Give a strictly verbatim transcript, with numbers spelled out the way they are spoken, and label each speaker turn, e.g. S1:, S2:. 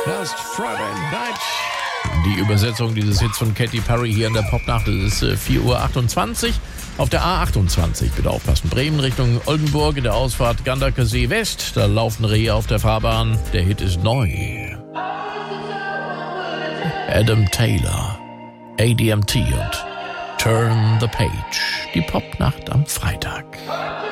S1: Last Friday Night. Die Übersetzung dieses Hits von Katy Perry hier in der Popnacht. Es ist vier Uhr achtundzwanzig auf der A achtundzwanzig. Bitte aufpassen. Bremen Richtung Oldenburg in der Ausfahrt Gandaker See West. Da laufen Rehe auf der Fahrbahn. Der Hit ist neu. Adam Taylor, A D M T und Turn the Page. Die Popnacht am Freitag.